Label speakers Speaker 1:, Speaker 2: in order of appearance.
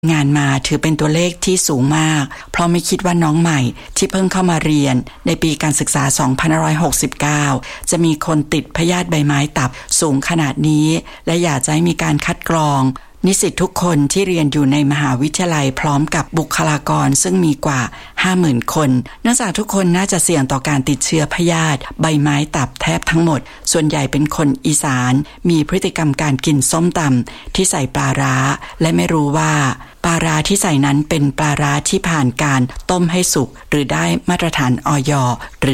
Speaker 1: งานมาถือเป็นตัวเลขที่สูงมากเพราะไม่คิดว่าน้องใหม่ที่เพิ่งเข้ามาเรียนในปีการศึกษา 2569 จะมีคนติดพยาธิใบไม้ตับสูงขนาดนี้และอยากจะให้มีการคัดกรองนิสิตทุกคนที่เรียนอยู่ในมหาวิทยาลัยพร้อมกับบุคลากรซึ่งมีกว่า 50,000 คนเนื่องจากทุกคนน่าจะเสี่ยงต่อการติดเชื้อพยาธิใบไม้ตับแทบทั้งหมดส่วนใหญ่เป็นคนอีสานมีพฤติกรรมการกินส้มตำที่ใส่ปลาร้าและไม่รู้ว่าปลาร้าที่ใส่นั้นเป็นปลาร้าที่ผ่านการต้มให้สุกหรือได้มาตรฐานอย.หรือ